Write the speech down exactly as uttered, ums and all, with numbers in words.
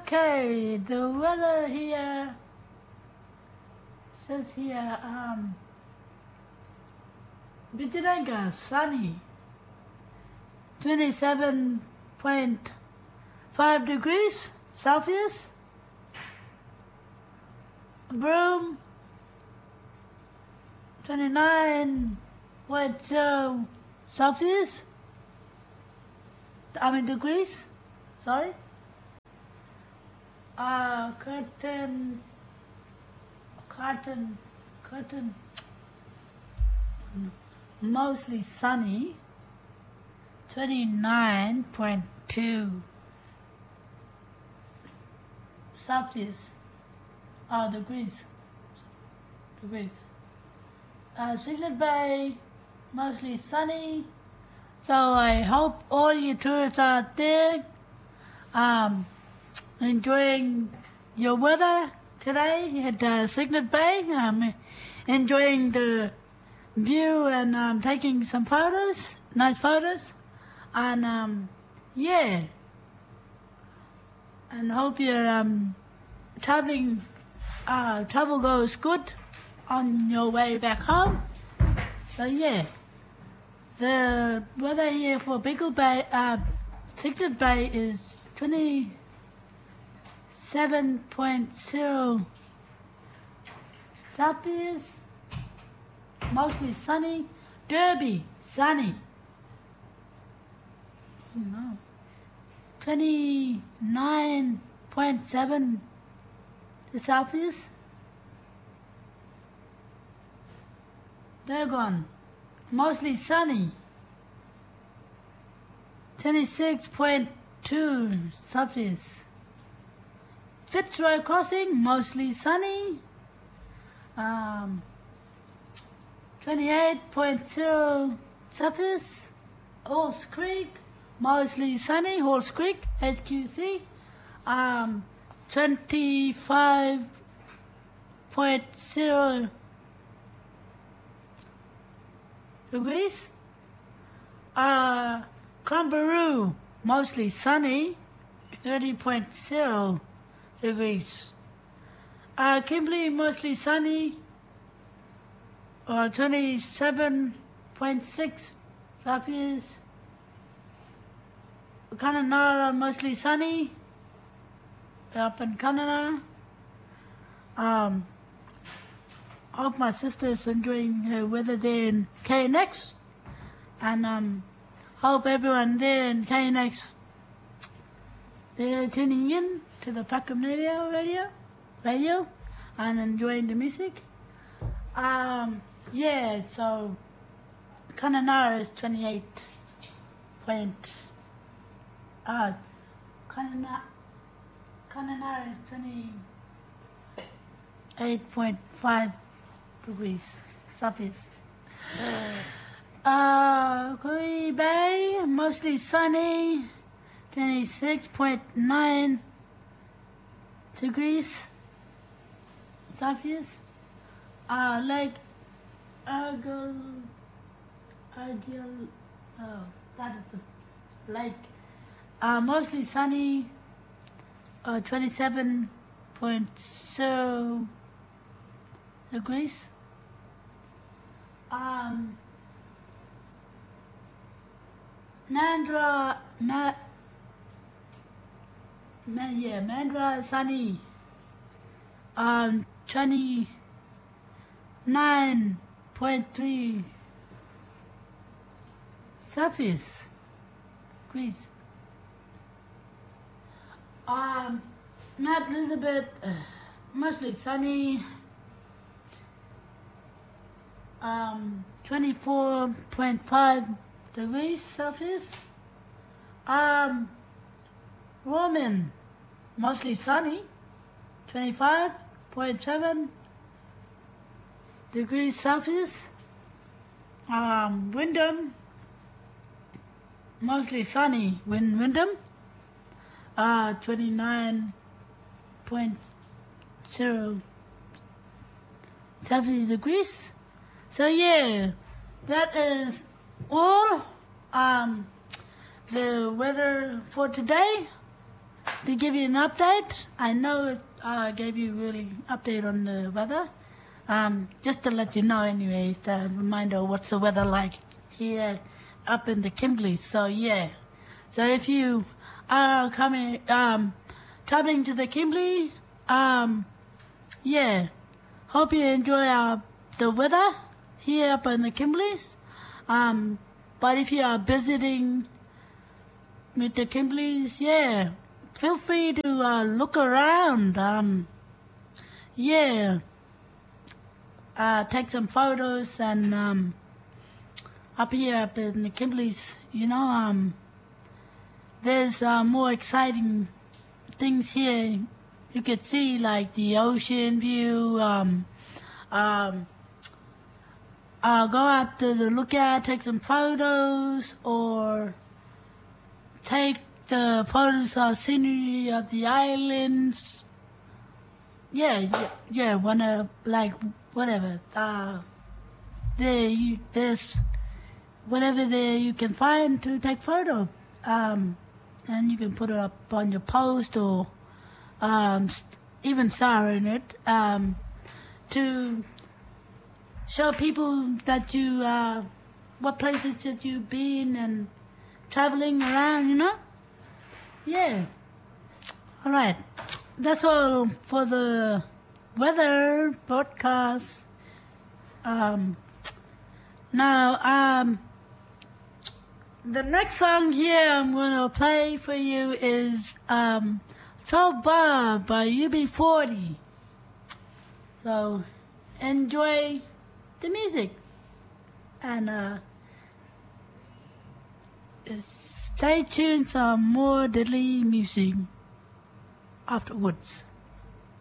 Okay, the weather here says here, um, Bitiranga, sunny, twenty-seven point five degrees Celsius. Broome, twenty-nine point zero Celsius. I mean degrees, sorry. Uh, curtain, curtain, curtain, mostly sunny, twenty-nine point two Celsius, uh, degrees, degrees. Uh, Signet Bay, mostly sunny, so I hope all you tourists out there, um, enjoying your weather today at uh, Signet Bay. Um, enjoying the view and um, taking some photos, nice photos, and um, yeah, and hope your um, traveling uh, travel goes good on your way back home. So yeah, the weather here for Pickle Bay, uh, Signet Bay is twenty. seven point zero Celsius, mostly sunny. Derby, sunny. Oh no. twenty-nine point seven Celsius. Dagon, mostly sunny. twenty-six point two Celsius. Fitzroy Crossing, mostly sunny, um, twenty-eight point zero Celsius. Halls Creek, mostly sunny. Halls Creek, H Q C, um, twenty-five point zero degrees. Uh, Cumberoo, mostly sunny, thirty point zero degrees. Uh, Kimberley, mostly sunny, uh, twenty-seven point six Celsius. Kununurra, mostly sunny, up in Kununurra. Um, hope my sister's enjoying her weather there in K N X, and um, hope everyone there in K N X, they're tuning in to the Packham Radio, radio, radio, and enjoying the music. Um, yeah, so Kununurra is twenty-eight point. Uh, Kununurra, Kununurra is twenty-eight point five degrees Celsius. Uh, Koory Bay, mostly sunny, twenty-six point nine degrees Celsius. Uh, Lake Argyll, Argyll, oh, that is a lake. Uh, mostly sunny, uh, twenty-seven point zero degrees. Um, Mandurah, Ma, Ma, yeah, Mandurah sunny, um, twenty-nine point three Celsius degrees. Um, Mount Elizabeth, uh, mostly sunny, um, twenty-four point five degrees Celsius. Um, Roman, mostly sunny, twenty-five point seven degrees Celsius. Um, Wyndham, mostly sunny, Win Wyndham, uh, twenty-nine point zero Celsius degrees. So yeah, that is all um, the weather for today. to give you an update. I know I uh, gave you really update on the weather. Um, just to let you know anyways, the reminder what's the weather like here up in the Kimberleys. So yeah. So if you are coming um coming to the Kimberley, um yeah. Hope you enjoy our the weather here up in the Kimberleys. Um but if you are visiting with the Kimberleys, yeah, feel free to uh, look around. Um yeah. Uh, take some photos and um, up here up in the Kimberleys, you know, um, there's uh, more exciting things here. You could see like the ocean view. Um, um, uh, go out to the lookout, take some photos, or take the photos of scenery of the islands. Yeah, yeah, yeah wanna like. Whatever. Uh, there you there's whatever there you can find to take photo. Um, and you can put it up on your post or um, even star in it um, to show people that you uh, what places that you've been and traveling around. You know. Yeah. All right. That's all for the weather podcast. Um, now, um, the next song here I'm going to play for you is um, twelve Bar by U B forty. So, enjoy the music. And uh, stay tuned for more deadly music afterwards.